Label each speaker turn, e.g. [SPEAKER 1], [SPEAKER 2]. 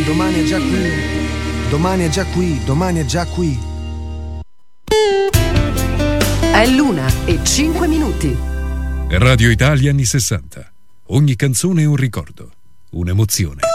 [SPEAKER 1] domani è già qui. Domani è già qui, domani è già qui.
[SPEAKER 2] È l'1:05.
[SPEAKER 3] Radio Italia anni 60. Ogni canzone è un ricordo, un'emozione.